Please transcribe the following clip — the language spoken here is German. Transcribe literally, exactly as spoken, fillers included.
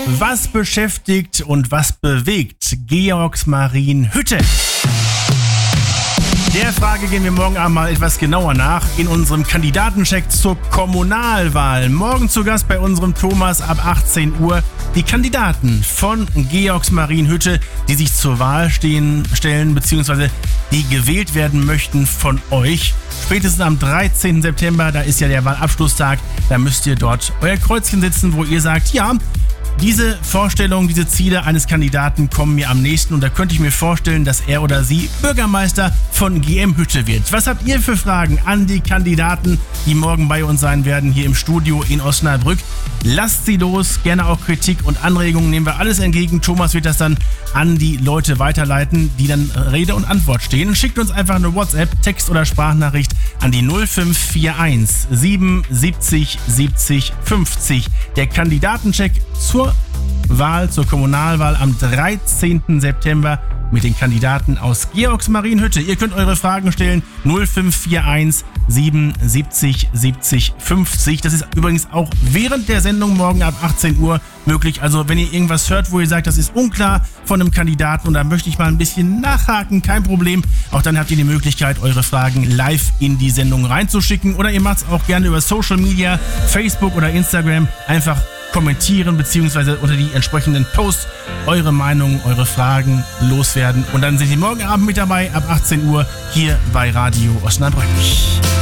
Was beschäftigt und was bewegt Georgsmarienhütte? Der Frage gehen wir morgen Abend mal etwas genauer nach in unserem Kandidatencheck zur Kommunalwahl. Morgen zu Gast bei unserem Thomas ab achtzehn Uhr die Kandidaten von Georgsmarienhütte, die sich zur Wahl stehen, stellen bzw. die gewählt werden möchten von euch. Spätestens am dreizehnten September, da ist ja der Wahlabschlusstag, da müsst ihr dort euer Kreuzchen setzen, wo ihr sagt, ja, diese Vorstellungen, diese Ziele eines Kandidaten kommen mir am nächsten und da könnte ich mir vorstellen, dass er oder sie Bürgermeister von G M Hütte wird. Was habt ihr für Fragen an die Kandidaten, die morgen bei uns sein werden, hier im Studio in Osnabrück? Lasst sie los, gerne auch Kritik und Anregungen nehmen wir alles entgegen. Thomas wird das dann an die Leute weiterleiten, die dann Rede und Antwort stehen. Schickt uns einfach eine WhatsApp, Text- oder Sprachnachricht an die null fünf vier eins siebenundsiebzig siebzig fünfzig. Der Kandidatencheck zur Wahl, zur Kommunalwahl am dreizehnten September mit den Kandidaten aus Georgsmarienhütte. Ihr könnt eure Fragen stellen, null fünf vier eins siebenundsiebzig siebzig fünfzig. Das ist übrigens auch während der Sendung morgen ab achtzehn Uhr möglich. Also wenn ihr irgendwas hört, wo ihr sagt, das ist unklar von einem Kandidaten und da möchte ich mal ein bisschen nachhaken, kein Problem. Auch dann habt ihr die Möglichkeit, eure Fragen live in die Sendung reinzuschicken. Oder ihr macht es auch gerne über Social Media, Facebook oder Instagram. Einfach kommentieren bzw. unter die entsprechenden Posts eure Meinung, eure Fragen loswerden. Und dann sind Sie morgen Abend mit dabei ab achtzehn Uhr hier bei Radio Osnabrück.